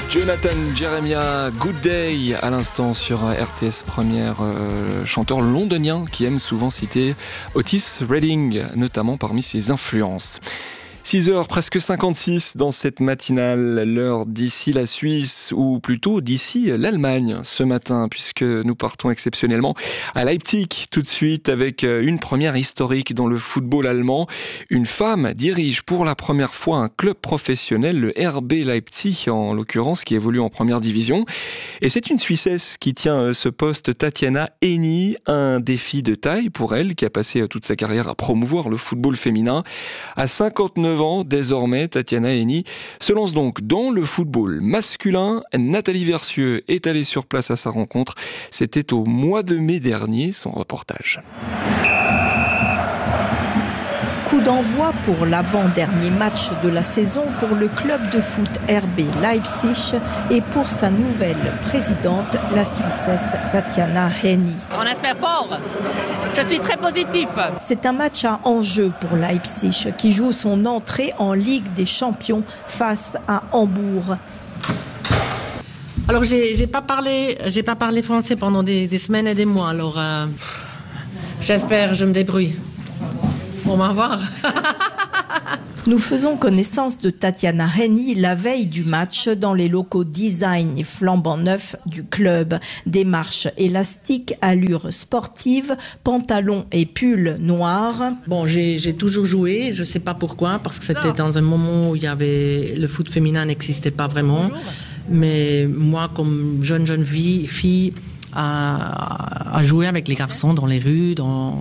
Jonathan Jeremiah, Good Day à l'instant sur RTS Première, chanteur londonien qui aime souvent citer Otis Redding, notamment parmi ses influences. 6h, presque 56 dans cette matinale, l'heure d'ici la Suisse, ou plutôt d'ici l'Allemagne ce matin, puisque nous partons exceptionnellement à Leipzig tout de suite avec une première historique dans le football allemand. Une femme dirige pour la première fois un club professionnel, le RB Leipzig en l'occurrence, qui évolue en première division. Et c'est une Suissesse qui tient ce poste, Tatiana Henny, un défi de taille pour elle, qui a passé toute sa carrière à promouvoir le football féminin. À 59 ans, désormais, Tatiana Henny se lance donc dans le football masculin. Nathalie Versieux est allée sur place à sa rencontre. C'était au mois de mai dernier, son reportage. Coup d'envoi pour l'avant-dernier match de la saison pour le club de foot RB Leipzig et pour sa nouvelle présidente, la Suissesse Tatiana Henny. On espère fort. Je suis très positif. C'est un match à enjeu pour Leipzig qui joue son entrée en Ligue des Champions face à Hambourg. Alors j'ai pas parlé français pendant des semaines et des mois. Alors j'espère que je me débrouille. On va voir. Nous faisons connaissance de Tatiana Henny la veille du match dans les locaux design et flambant neufs du club. Démarche élastique, allure sportive, pantalon et pull noir. Bon, j'ai toujours joué, je sais pas pourquoi, parce que c'était dans un moment où le foot féminin n'existait pas vraiment. Mais moi, comme jeune fille, à jouer avec les garçons dans les rues,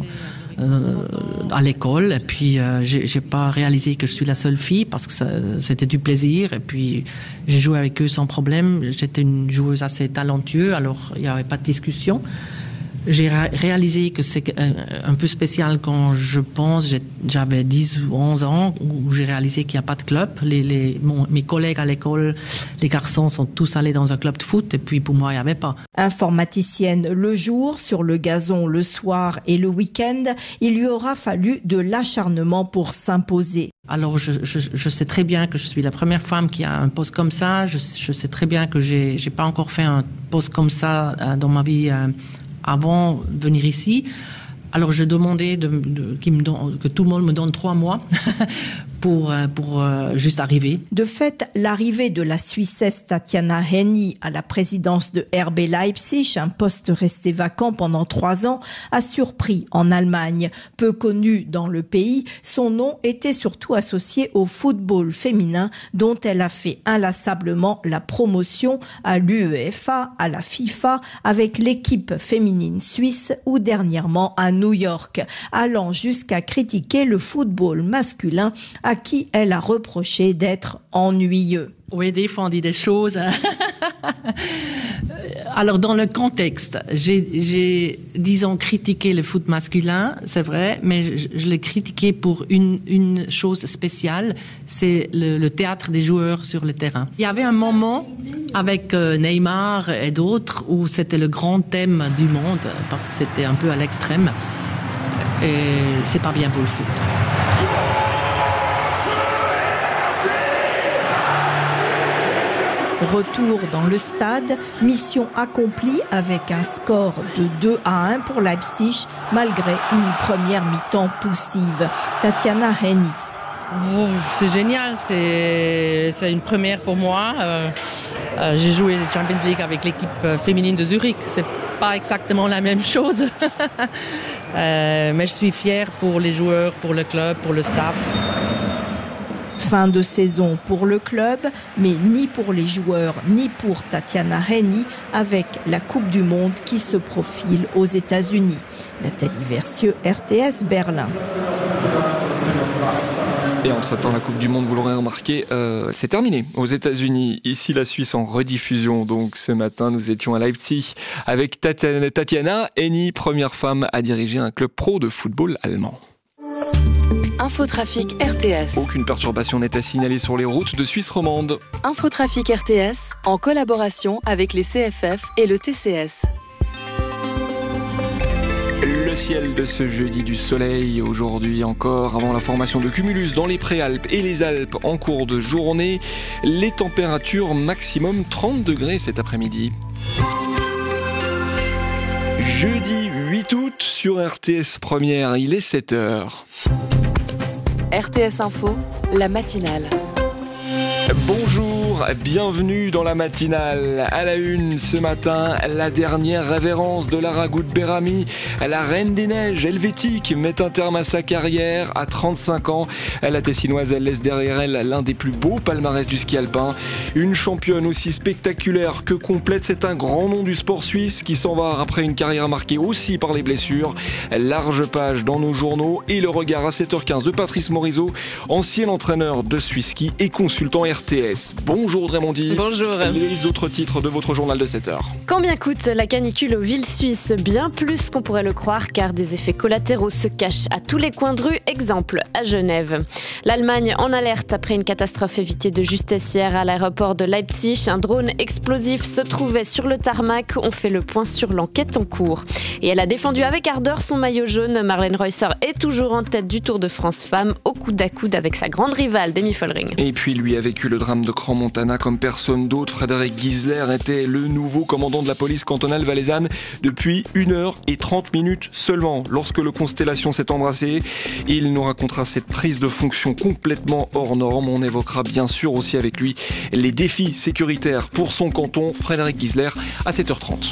à l'école, et puis j'ai pas réalisé que je suis la seule fille parce que c'était du plaisir, et puis j'ai joué avec eux sans problème. J'étais une joueuse assez talentueuse, alors il n'y avait pas de discussion. J'ai réalisé que c'est un peu spécial quand j'avais 10 ou 11 ans, où j'ai réalisé qu'il n'y a pas de club. Mes collègues à l'école, les garçons sont tous allés dans un club de foot, et puis pour moi, il n'y avait pas. Informaticienne le jour, sur le gazon le soir et le week-end, il lui aura fallu de l'acharnement pour s'imposer. Alors, je sais très bien que je suis la première femme qui a un poste comme ça. Je sais très bien que j'ai pas encore fait un poste comme ça dans ma vie avant de venir ici. Alors je demandais que tout le monde me donne 3 mois pour juste arriver. De fait, l'arrivée de la Suissesse Tatiana Henny à la présidence de RB Leipzig, un poste resté vacant pendant 3 ans, a surpris en Allemagne. Peu connu dans le pays, son nom était surtout associé au football féminin dont elle a fait inlassablement la promotion à l'UEFA, à la FIFA, avec l'équipe féminine suisse ou dernièrement à New York, allant jusqu'à critiquer le football masculin à qui elle a reproché d'être ennuyeux. Oui, des fois on dit des choses. Alors dans le contexte, j'ai disons critiqué le foot masculin, c'est vrai, mais je l'ai critiqué pour une chose spéciale, c'est le théâtre des joueurs sur le terrain. Il y avait un moment avec Neymar et d'autres où c'était le grand thème du monde, parce que c'était un peu à l'extrême, et c'est pas bien pour le foot. Retour dans le stade, mission accomplie avec un score de 2-1 pour Leipzig, malgré une première mi-temps poussive. Tatiana Henny. Oh, c'est génial, c'est une première pour moi. J'ai joué la Champions League avec l'équipe féminine de Zurich. C'est pas exactement la même chose, mais je suis fière pour les joueurs, pour le club, pour le staff. Fin de saison pour le club, mais ni pour les joueurs, ni pour Tatiana Henny, avec la Coupe du Monde qui se profile aux États-Unis. Nathalie Versieux, RTS Berlin. Et entre-temps, la Coupe du Monde, vous l'aurez remarqué, c'est terminé aux États-Unis. Ici, la Suisse en rediffusion. Donc, ce matin, nous étions à Leipzig avec Tatiana Henny, première femme à diriger un club pro de football allemand. Infotrafic RTS. Aucune perturbation n'est à signaler sur les routes de Suisse romande. Infotrafic RTS, en collaboration avec les CFF et le TCS. Le ciel de ce jeudi du soleil aujourd'hui encore avant la formation de cumulus dans les Préalpes et les Alpes en cours de journée. Les températures maximum 30 degrés cet après-midi. Jeudi 8 août sur RTS Première, il est 7h. RTS Info, la matinale. Bonjour, bienvenue dans la matinale. À la une ce matin, la dernière révérence de Lara Gut-Berami, la reine des neiges helvétique, met un terme à sa carrière à 35 ans. La Tessinoise, elle laisse derrière elle l'un des plus beaux palmarès du ski alpin. Une championne aussi spectaculaire que complète, c'est un grand nom du sport suisse qui s'en va après une carrière marquée aussi par les blessures. Large page dans nos journaux et le regard à 7h15 de Patrice Morisot, ancien entraîneur de Swiss Ski et consultant RTS. Bonjour Draymondi. Bonjour. Les autres titres de votre journal de 7h. Combien coûte la canicule aux villes suisses ? Bien plus qu'on pourrait le croire, car des effets collatéraux se cachent à tous les coins de rue. Exemple, à Genève. L'Allemagne en alerte après une catastrophe évitée de justesse hier à l'aéroport de Leipzig. Un drone explosif se trouvait sur le tarmac. On fait le point sur l'enquête en cours. Et elle a défendu avec ardeur son maillot jaune. Marlène Reusser est toujours en tête du Tour de France Femmes, au coude à coude avec sa grande rivale, Demi Follering. Et puis lui a vécu le drame de Crans-Montana comme personne d'autre. Frédéric Gisler était le nouveau commandant de la police cantonale valaisanne depuis 1h30 seulement. Lorsque le Constellation s'est embrassé, il nous racontera cette prise de fonction complètement hors norme. On évoquera bien sûr aussi avec lui les défis sécuritaires pour son canton. Frédéric Gisler à 7h30.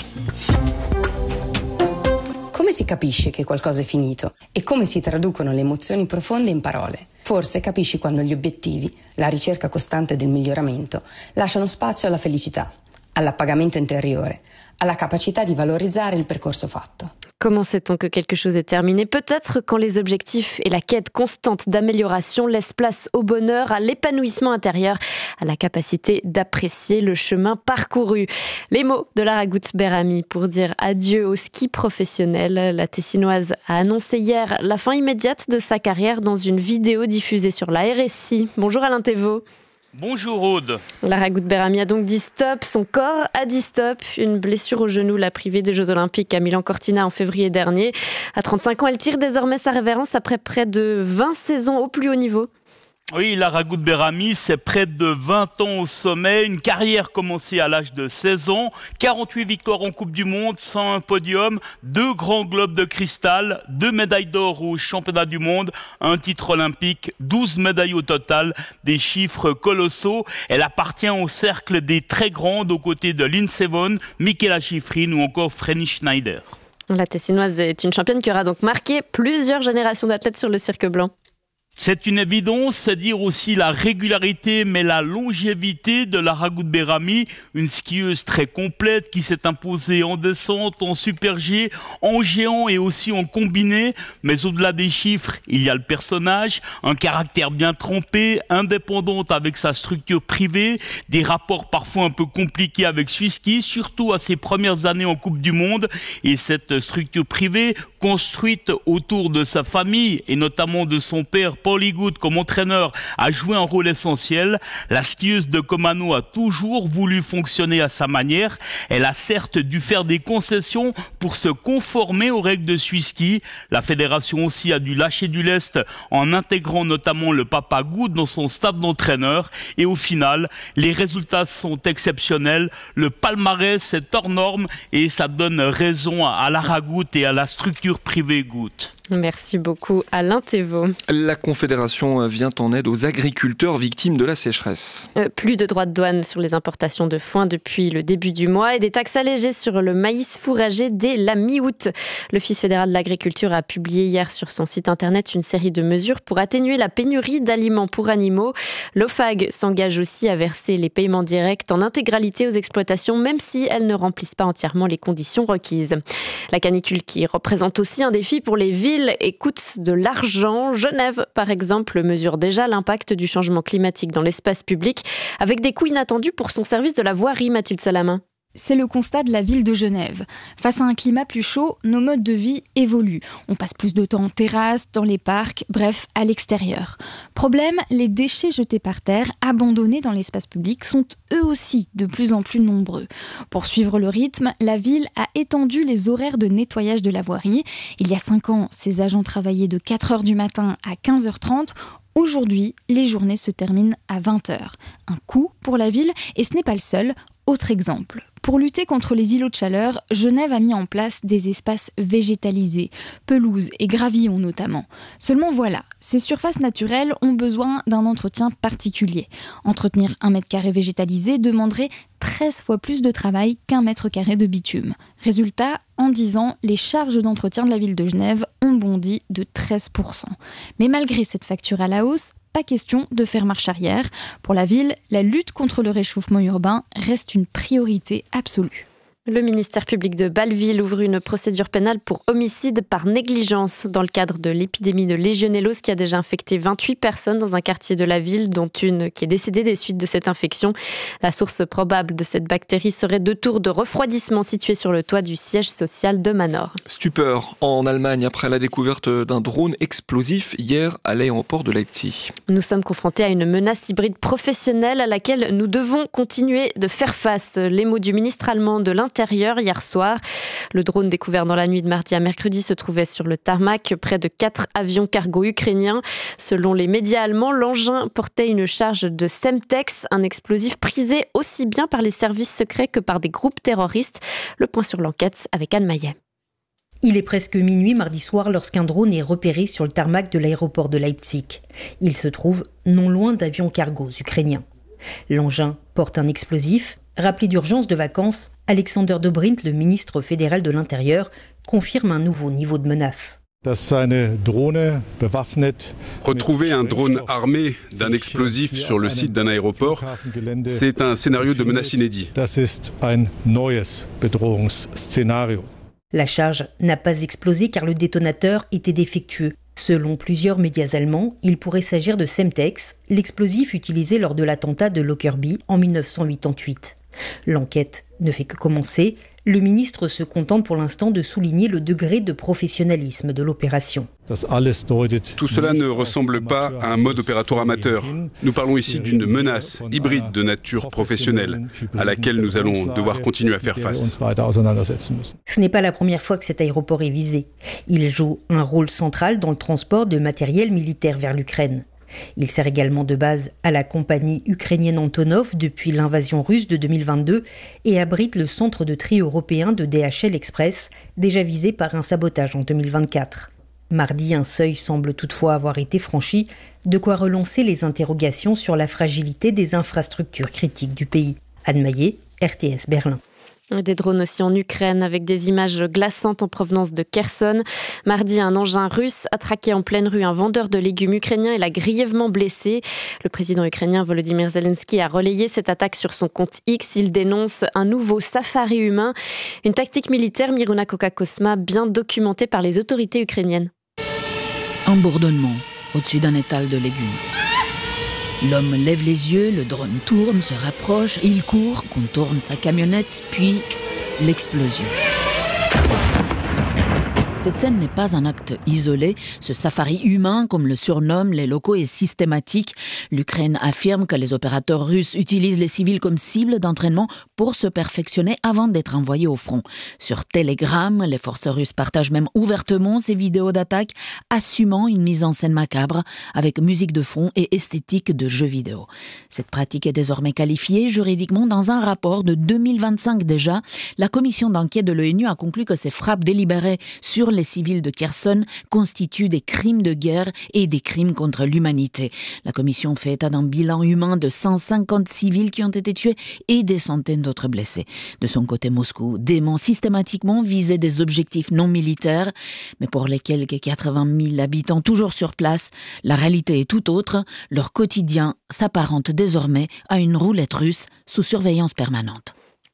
Come si capisce che qualcosa è finito? E come si traducono le emozioni profonde in parole? Forse capisci quando gli obiettivi, la ricerca costante del miglioramento, lasciano spazio alla felicità, all'appagamento interiore, alla capacità di valorizzare il percorso fatto. Comment sait-on que quelque chose est terminé ? Peut-être quand les objectifs et la quête constante d'amélioration laissent place au bonheur, à l'épanouissement intérieur, à la capacité d'apprécier le chemin parcouru. Les mots de Lara Gut-Berami pour dire adieu au ski professionnel. La Tessinoise a annoncé hier la fin immédiate de sa carrière dans une vidéo diffusée sur la RSI. Bonjour Alain Thévault. Bonjour Aude. Lara Gut-Berami a donc dit stop, son corps a dit stop. Une blessure au genou l'a privée des Jeux Olympiques à Milan-Cortina en février dernier. À 35 ans, elle tire désormais sa révérence après près de 20 saisons au plus haut niveau. Oui, Lara Gut-Berami, c'est près de 20 ans au sommet, une carrière commencée à l'âge de 16 ans, 48 victoires en Coupe du Monde, 101 podiums, 2 grands globes de cristal, 2 médailles d'or aux championnats du monde, 1 titre olympique, 12 médailles au total, des chiffres colossaux. Elle appartient au cercle des très grandes aux côtés de Lindsey Vonn, Michaela Schifrin ou encore Vreni Schneider. La Tessinoise est une championne qui aura donc marqué plusieurs générations d'athlètes sur le cirque blanc. C'est une évidence, c'est dire aussi la régularité mais la longévité de Lara Gut-Berami, une skieuse très complète qui s'est imposée en descente, en super G, en géant et aussi en combiné. Mais au-delà des chiffres, il y a le personnage, un caractère bien trempé, indépendante avec sa structure privée, des rapports parfois un peu compliqués avec Swiss Ski, surtout à ses premières années en Coupe du Monde. Et cette structure privée, construite autour de sa famille et notamment de son père Pauli Gut comme entraîneur, a joué un rôle essentiel. La skieuse de Komano a toujours voulu fonctionner à sa manière. Elle a certes dû faire des concessions pour se conformer aux règles de Swiss Ski. La fédération aussi a dû lâcher du lest en intégrant notamment le papa Gut dans son staff d'entraîneur. Et au final, les résultats sont exceptionnels. Le palmarès est hors norme et ça donne raison à Lara Gut et à la structure privée Gut. Merci beaucoup Alain Thévault. La Confédération vient en aide aux agriculteurs victimes de la sécheresse. Plus de droits de douane sur les importations de foin depuis le début du mois et des taxes allégées sur le maïs fourragé dès la mi-août. L'Office fédéral de l'agriculture a publié hier sur son site internet une série de mesures pour atténuer la pénurie d'aliments pour animaux. L'OFAG s'engage aussi à verser les paiements directs en intégralité aux exploitations, même si elles ne remplissent pas entièrement les conditions requises. La canicule qui représente aussi un défi pour les villes et coûte de l'argent. Genève, par exemple, mesure déjà l'impact du changement climatique dans l'espace public avec des coûts inattendus pour son service de la voirie, Mathilde Salamin. c'est le constat de la ville de Genève. Face à un climat plus chaud, nos modes de vie évoluent. On passe plus de temps en terrasse, dans les parcs, bref, à l'extérieur. Problème, les déchets jetés par terre, abandonnés dans l'espace public, sont eux aussi de plus en plus nombreux. Pour suivre le rythme, la ville a étendu les horaires de nettoyage de la voirie. Il y a 5 ans, ses agents travaillaient de 4h du matin à 15h30. Aujourd'hui, les journées se terminent à 20h. Un coût pour la ville, et ce n'est pas le seul. Autre exemple. Pour lutter contre les îlots de chaleur, Genève a mis en place des espaces végétalisés, pelouses et gravillons notamment. Seulement voilà, ces surfaces naturelles ont besoin d'un entretien particulier. Entretenir 1 mètre carré végétalisé demanderait 13 fois plus de travail qu'1 mètre carré de bitume. Résultat, en 10 ans, les charges d'entretien de la ville de Genève ont bondi de 13%. Mais malgré cette facture à la hausse, pas question de faire marche arrière. Pour la ville, la lutte contre le réchauffement urbain reste une priorité absolue. Le ministère public de Bâle-Ville ouvre une procédure pénale pour homicide par négligence dans le cadre de l'épidémie de légionellose qui a déjà infecté 28 personnes dans un quartier de la ville, dont une qui est décédée des suites de cette infection. La source probable de cette bactérie serait 2 tours de refroidissement situés sur le toit du siège social de Manor. Stupeur en Allemagne après la découverte d'un drone explosif hier à l'aéroport de Leipzig. Nous sommes confrontés à une menace hybride professionnelle à laquelle nous devons continuer de faire face. Les mots du ministre allemand de l'Intérieur hier soir. Le drone découvert dans la nuit de mardi à mercredi se trouvait sur le tarmac près de 4 avions cargo ukrainiens. Selon les médias allemands, l'engin portait une charge de Semtex, un explosif prisé aussi bien par les services secrets que par des groupes terroristes. Le point sur l'enquête avec Anne Maillet. Il est presque minuit mardi soir lorsqu'un drone est repéré sur le tarmac de l'aéroport de Leipzig. Il se trouve non loin d'avions cargos ukrainiens. L'engin porte un explosif. Rappelé d'urgence de vacances, Alexander Dobrindt, le ministre fédéral de l'Intérieur, confirme un nouveau niveau de menace. Retrouver un drone armé d'un explosif sur le site d'un aéroport, c'est un scénario de menace inédit. La charge n'a pas explosé car le détonateur était défectueux. Selon plusieurs médias allemands, il pourrait s'agir de Semtex, l'explosif utilisé lors de l'attentat de Lockerbie en 1988. L'enquête ne fait que commencer. Le ministre se contente pour l'instant de souligner le degré de professionnalisme de l'opération. Tout cela ne ressemble pas à un mode opératoire amateur. Nous parlons ici d'une menace hybride de nature professionnelle à laquelle nous allons devoir continuer à faire face. Ce n'est pas la première fois que cet aéroport est visé. Il joue un rôle central dans le transport de matériel militaire vers l'Ukraine. Il sert également de base à la compagnie ukrainienne Antonov depuis l'invasion russe de 2022 et abrite le centre de tri européen de DHL Express, déjà visé par un sabotage en 2024. Mardi, un seuil semble toutefois avoir été franchi, de quoi relancer les interrogations sur la fragilité des infrastructures critiques du pays. Anne Maillet, RTS Berlin. Des drones aussi en Ukraine avec des images glaçantes en provenance de Kherson. Mardi, un engin russe a traqué en pleine rue un vendeur de légumes ukrainien et l'a grièvement blessé. Le président ukrainien Volodymyr Zelensky a relayé cette attaque sur son compte X. Il dénonce un nouveau safari humain, une tactique militaire Miruna Koka-Kosma bien documentée par les autorités ukrainiennes. Un bourdonnement au-dessus d'un étal de légumes. L'homme lève les yeux, le drone tourne, se rapproche, il court, contourne sa camionnette, puis l'explosion. Cette scène n'est pas un acte isolé. Ce safari humain, comme le surnomment les locaux, est systématique. L'Ukraine affirme que les opérateurs russes utilisent les civils comme cible d'entraînement pour se perfectionner avant d'être envoyés au front. Sur Telegram, les forces russes partagent même ouvertement ces vidéos d'attaque, assumant une mise en scène macabre avec musique de fond et esthétique de jeux vidéo. Cette pratique est désormais qualifiée juridiquement dans un rapport de 2025 déjà. La commission d'enquête de l'ONU a conclu que ces frappes délibérées sur les civils de Kherson constituent des crimes de guerre et des crimes contre l'humanité. La commission fait état d'un bilan humain de 150 civils qui ont été tués et des centaines d'autres blessés. De son côté, Moscou dément systématiquement viser des objectifs non militaires, mais pour les quelques 80 000 habitants toujours sur place, la réalité est tout autre. Leur quotidien s'apparente désormais à une roulette russe sous surveillance permanente.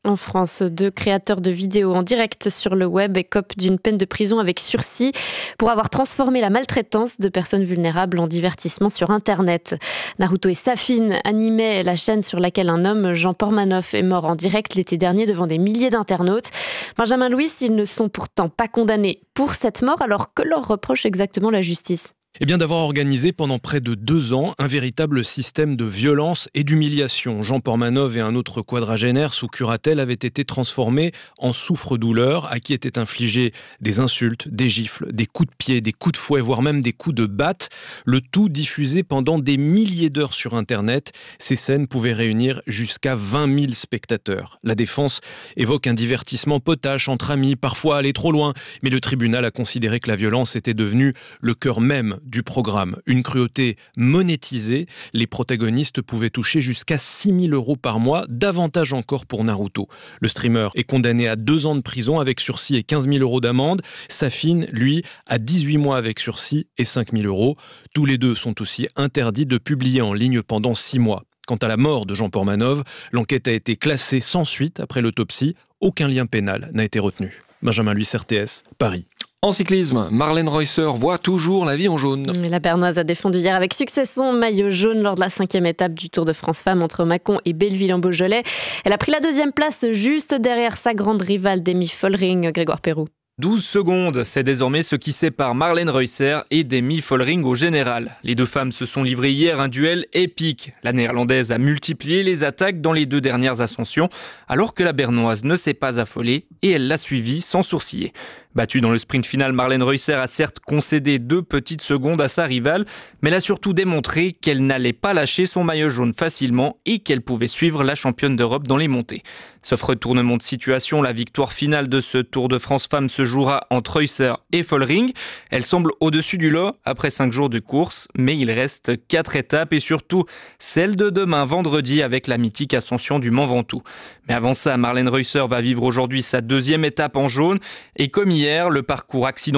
En France, 2 créateurs de vidéos en direct sur le web écopent d'une peine de prison avec sursis pour avoir transformé la maltraitance de personnes vulnérables en divertissement sur Internet. Naruto et Safin animaient la chaîne sur laquelle un homme, Jean Pormanoff, est mort en direct l'été dernier devant des milliers d'internautes. Benjamin Louis, ils ne sont pourtant pas condamnés pour cette mort, alors que leur reproche exactement la justice ? Eh bien, d'avoir organisé pendant près de 2 ans un véritable système de violence et d'humiliation. Jean Pormanov et un autre quadragénaire sous curatelle avaient été transformés en souffre-douleur, à qui étaient infligées des insultes, des gifles, des coups de pied, des coups de fouet, voire même des coups de batte. Le tout diffusé pendant des milliers d'heures sur Internet. Ces scènes pouvaient réunir jusqu'à 20 000 spectateurs. La défense évoque un divertissement potache entre amis, parfois aller trop loin. Mais le tribunal a considéré que la violence était devenue le cœur même du programme. Une cruauté monétisée, les protagonistes pouvaient toucher jusqu'à 6 000 € par mois, davantage encore pour Naruto. Le streamer est condamné à 2 ans de prison avec sursis et 15 000 € d'amende. Safin, lui, à 18 mois avec sursis et 5 000 €. Tous les deux sont aussi interdits de publier en ligne pendant 6 mois. Quant à la mort de Jean Pormanov, l'enquête a été classée sans suite après l'autopsie. Aucun lien pénal n'a été retenu. Benjamin Louis, RTS, Paris. En cyclisme, Marlène Reusser voit toujours la vie en jaune. La Bernoise a défendu hier avec succès son maillot jaune lors de la 5e étape du Tour de France Femmes entre Mâcon et Belleville-en-Beaujolais. Elle a pris la 2e place juste derrière sa grande rivale Demi Follering, Grégoire Perroux. 12 secondes, c'est désormais ce qui sépare Marlène Reusser et Demi Follering au général. Les 2 femmes se sont livrées hier un duel épique. La néerlandaise a multiplié les attaques dans les 2 dernières ascensions, alors que la bernoise ne s'est pas affolée et elle l'a suivie sans sourciller. Battue dans le sprint final, Marlène Reusser a certes concédé 2 petites secondes à sa rivale, mais elle a surtout démontré qu'elle n'allait pas lâcher son maillot jaune facilement et qu'elle pouvait suivre la championne d'Europe dans les montées. Sauf retournement de situation, la victoire finale de ce Tour de France Femmes se jouera entre Reusser et Follering. Elle semble au-dessus du lot après 5 jours de course, mais il reste 4 étapes et surtout celle de demain vendredi avec la mythique ascension du Mont Ventoux. Mais avant ça, Marlène Reusser va vivre aujourd'hui sa 2e étape en jaune et comme hier, le parcours accidenté